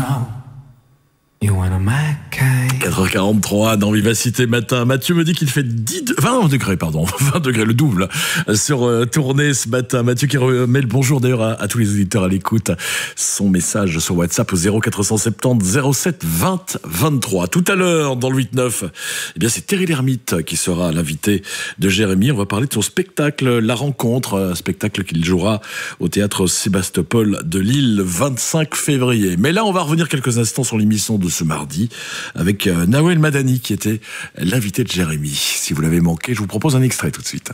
know you want my kind. 4h43 dans Vivacité Matin. Mathieu me dit qu'il fait 20 degrés, le double sur Tournai ce matin. Mathieu qui remet le bonjour d'ailleurs à tous les auditeurs à l'écoute. Son message sur WhatsApp au 0470 07 20 23. Tout à l'heure dans le 8-9, eh bien c'est Terry Lhermitte qui sera l'invité de Jérémy. On va parler de son spectacle La Rencontre, un spectacle qu'il jouera au théâtre Sébastopol de Lille le 25 février. Mais là, on va revenir quelques instants sur l'émission de ce mardi avec Nawel Madani qui était l'invité de Jérémy. Si vous l'avez manqué, je vous propose un extrait tout de suite.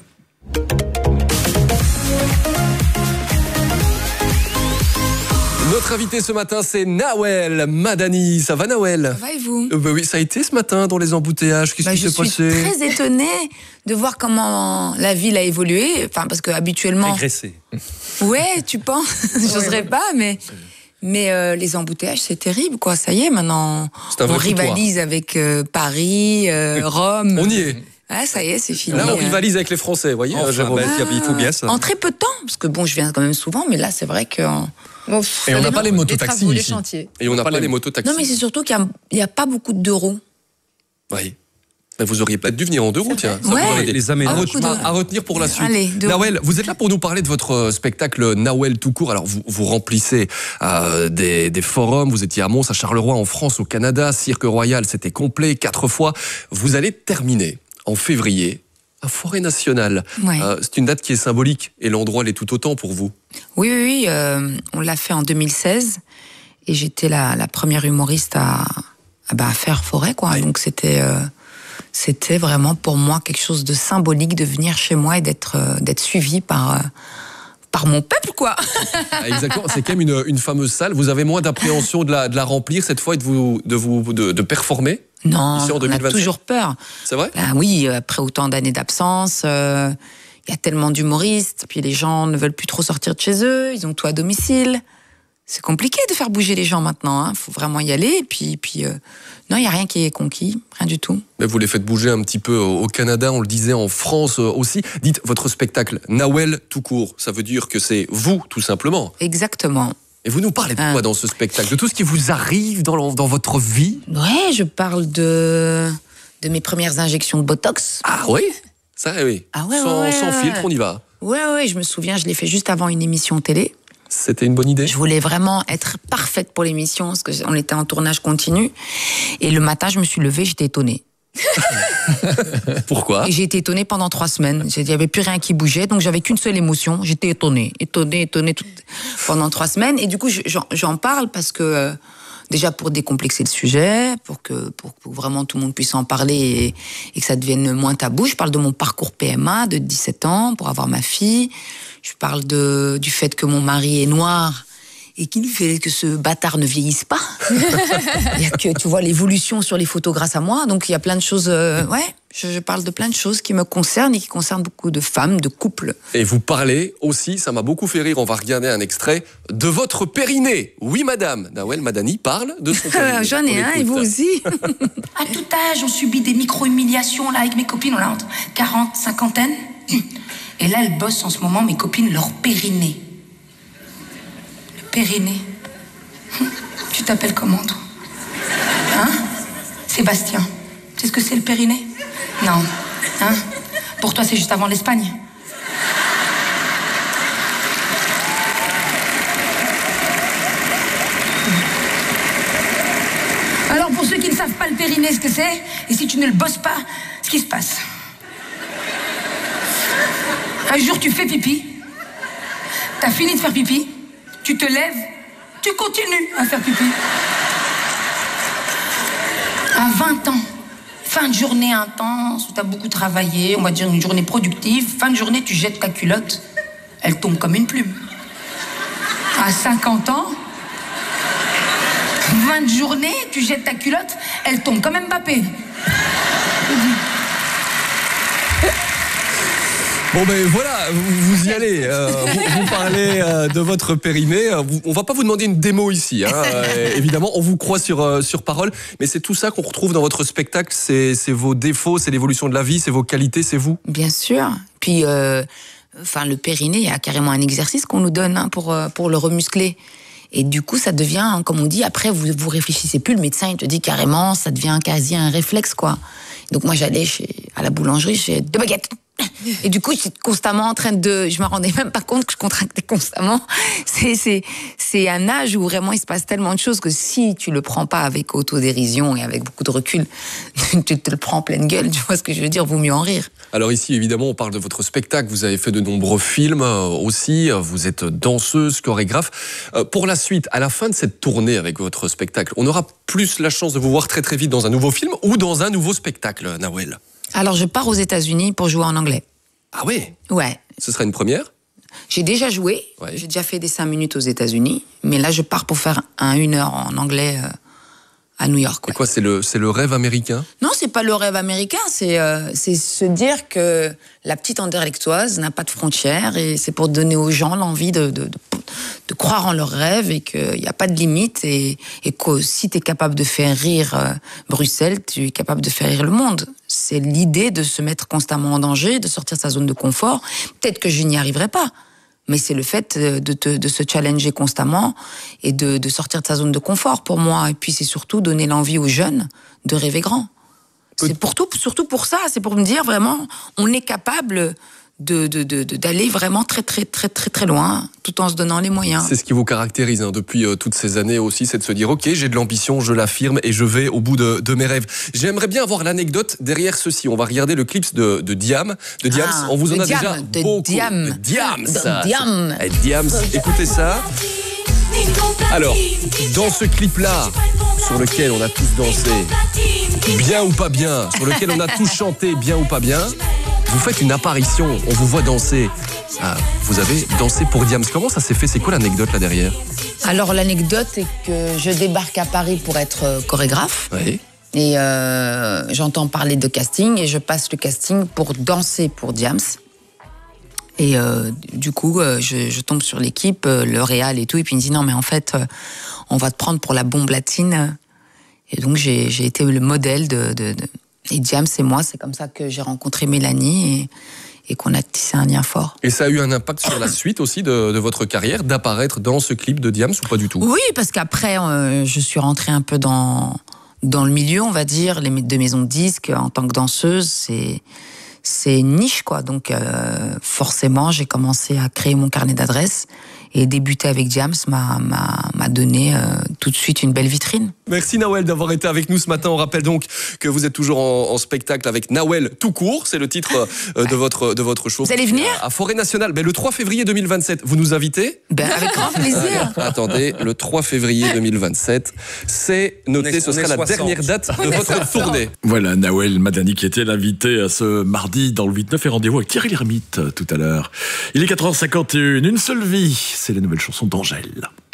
Notre invité ce matin, c'est Nawel Madani. Ça va, Nawel? Ça va et vous? Oui, ça a été ce matin dans les embouteillages. Qu'est-ce qui s'est passé? Je suis très étonnée de voir comment la ville a évolué. Enfin, parce que habituellement. Régressé. Ouais, tu penses? J'oserais pas, mais les embouteillages, c'est terrible, quoi. Ça y est, maintenant, on rivalise avec Paris, Rome. On y est. Ah, ça y est, c'est fini. Là, on rivalise avec les Français, vous voyez. Il faut bien ça. En très peu de temps, parce que bon, je viens quand même souvent, mais là, c'est vrai que. Et on n'a pas les mototaxis ici. Et on n'a pas les mototaxis. Non, mais c'est surtout qu'il n'y a pas beaucoup de 2 roues. Oui. Mais vous auriez peut-être dû venir en 2 roues, tiens. Ça ouais. les aménagements à retenir pour la suite. Allez, Nawel, vous êtes là pour nous parler de votre spectacle Nawel tout court. Alors, vous remplissez des forums. Vous étiez à Mons, à Charleroi, en France, au Canada. Cirque Royal, c'était complet 4 fois. Vous allez terminer en février à Forêt Nationale. Ouais. C'est une date qui est symbolique et l'endroit l'est tout autant pour vous. Oui, on l'a fait en 2016 et j'étais la première humoriste à faire Forêt, quoi. Ouais. Donc c'était vraiment pour moi quelque chose de symbolique de venir chez moi et d'être suivi par mon peuple, quoi. Exactement, c'est quand même une fameuse salle. Vous avez moins d'appréhension de la remplir cette fois et de performer? Non, on a toujours peur. C'est vrai? Oui, après autant d'années d'absence, il y a tellement d'humoristes, puis les gens ne veulent plus trop sortir de chez eux, ils ont tout à domicile. C'est compliqué de faire bouger les gens maintenant, hein. Faut vraiment y aller. Et puis non, il n'y a rien qui est conquis, rien du tout. Mais vous les faites bouger un petit peu au Canada, on le disait, en France aussi. Dites, votre spectacle Nawel tout court, ça veut dire que c'est vous, tout simplement. Exactement. Et vous nous parlez de quoi dans ce spectacle? De tout ce qui vous arrive dans votre vie? Ouais, je parle de mes premières injections de Botox. Ah oui? Ça, oui. Ah ouais, sans filtre, on y va. Ouais, je me souviens, je l'ai fait juste avant une émission télé. C'était une bonne idée? Je voulais vraiment être parfaite pour l'émission, parce qu'on était en tournage continu. Et le matin, je me suis levée, j'étais étonnée. Pourquoi? Et j'ai été étonnée pendant 3 semaines. Il n'y avait plus rien qui bougeait, donc j'avais qu'une seule émotion. J'étais étonnée pendant 3 semaines. Et du coup, j'en parle parce que, déjà pour décomplexer le sujet, pour que vraiment tout le monde puisse en parler et que ça devienne moins tabou. Je parle de mon parcours PMA de 17 ans pour avoir ma fille. Je parle du fait que mon mari est noir et qu'il fait que ce bâtard ne vieillisse pas. Il y a que, tu vois, l'évolution sur les photos grâce à moi. Donc il y a plein de choses. Je parle de plein de choses qui me concernent et qui concernent beaucoup de femmes, de couples. Et vous parlez aussi, ça m'a beaucoup fait rire, on va regarder un extrait, de votre périnée. Oui, madame. Nawel Madani parle de son périnée. J'en ai un, et vous aussi. À tout âge, on subit des micro-humiliations. Là, avec mes copines, on a entre 40, 50. Et là, elles bossent en ce moment, mes copines, leur périnée. Le périnée. Tu t'appelles comment, toi? Hein? Sébastien. Tu sais ce que c'est, le périnée? Non. Hein? Pour toi, c'est juste avant l'Espagne. Alors, pour ceux qui ne savent pas le périnée, ce que c'est, et si tu ne le bosses pas, ce qui se passe. Un jour, tu fais pipi. T'as fini de faire pipi. Tu te lèves. Tu continues à faire pipi. À 20 ans, fin de journée intense, où t'as beaucoup travaillé, on va dire une journée productive, fin de journée, tu jettes ta culotte. Elle tombe comme une plume. À 50 ans, fin de journée, tu jettes ta culotte, elle tombe comme Mbappé. Bon ben voilà, vous y allez, vous parlez de votre périnée, on va pas vous demander une démo ici, hein, évidemment, on vous croit sur parole, mais c'est tout ça qu'on retrouve dans votre spectacle, c'est vos défauts, c'est l'évolution de la vie, c'est vos qualités, c'est vous? Bien sûr, puis le périnée, il y a carrément un exercice qu'on nous donne pour le remuscler. Et du coup, ça devient, comme on dit, après, vous réfléchissez plus, le médecin, il te dit carrément, ça devient quasi un réflexe, quoi. Donc moi, j'allais à la boulangerie, j'ai 2 baguettes. Et du coup, j'étais constamment en train je me rendais même pas compte que je contractais constamment. C'est un âge où vraiment il se passe tellement de choses que si tu le prends pas avec autodérision et avec beaucoup de recul, tu te le prends en pleine gueule, tu vois ce que je veux dire, vaut mieux en rire. Alors ici, évidemment, on parle de votre spectacle. Vous avez fait de nombreux films aussi. Vous êtes danseuse, chorégraphe. Pour la suite, à la fin de cette tournée avec votre spectacle, on aura plus la chance de vous voir très très vite dans un nouveau film ou dans un nouveau spectacle, Nawel? Alors, je pars aux États-Unis pour jouer en anglais. Ah ouais? Ouais. Ce sera une première? J'ai déjà joué. Ouais. J'ai déjà fait des 5 minutes aux États-Unis. Mais là, je pars pour faire 1 heure en anglais à New York. Et quoi, c'est le rêve américain? Non, c'est pas le rêve américain. C'est se dire que la petite Anderlechtoise n'a pas de frontières. Et c'est pour donner aux gens l'envie de croire en leurs rêves et qu'il n'y a pas de limite. Et que si tu es capable de faire rire Bruxelles, tu es capable de faire rire le monde. C'est l'idée de se mettre constamment en danger, de sortir de sa zone de confort. Peut-être que je n'y arriverai pas. Mais c'est le fait de se challenger constamment et de sortir de sa zone de confort pour moi. Et puis c'est surtout donner l'envie aux jeunes de rêver grand. C'est surtout pour ça, c'est pour me dire vraiment, on est capable d'aller vraiment très très très très très loin, tout en se donnant les moyens. C'est ce qui vous caractérise depuis toutes ces années aussi, c'est de se dire ok, j'ai de l'ambition, je l'affirme et je vais au bout de mes rêves. J'aimerais bien avoir l'anecdote derrière ceci. On va regarder le clip de Diams. On vous en a déjà beaucoup. Diams. Diams. Écoutez ça. Alors, dans ce clip-là, sur lequel on a tous dansé, bien ou pas bien, sur lequel on a tous chanté, bien ou pas bien, vous faites une apparition, on vous voit danser. Vous avez dansé pour Diams. Comment ça s'est fait? C'est quoi l'anecdote là derrière? Alors l'anecdote est que je débarque à Paris pour être chorégraphe. Oui. Et j'entends parler de casting et je passe le casting pour danser pour Diams. Et du coup, je tombe sur l'équipe, le réal et tout, et puis il me dit non mais en fait, on va te prendre pour la bombe latine. Et donc j'ai été le modèle et Diams et moi, c'est comme ça que j'ai rencontré Mélanie et qu'on a tissé un lien fort. Et ça a eu un impact sur la suite aussi de votre carrière, d'apparaître dans ce clip de Diams ou pas du tout? Oui, parce qu'après, je suis rentrée un peu dans le milieu, on va dire, de maisons de disques, en tant que danseuse, c'est une niche, quoi. Donc, forcément, j'ai commencé à créer mon carnet d'adresses et débuter avec Diams m'a donné tout de suite une belle vitrine. Merci Nawel d'avoir été avec nous ce matin. On rappelle donc que vous êtes toujours en spectacle avec Nawel tout court. C'est le titre de votre show. Vous allez venir à Forêt Nationale. Le 3 février 2027. Vous nous invitez? Avec grand plaisir. Attendez, le 3 février 2027. C'est noté, ce sera la dernière date de votre tournée. Voilà, Nawel Madani qui était l'invité à ce mardi dans le 8-9 et rendez-vous avec Thierry Lhermitte tout à l'heure. Il est 4h51, une seule vie. C'est la nouvelle chanson d'Angèle.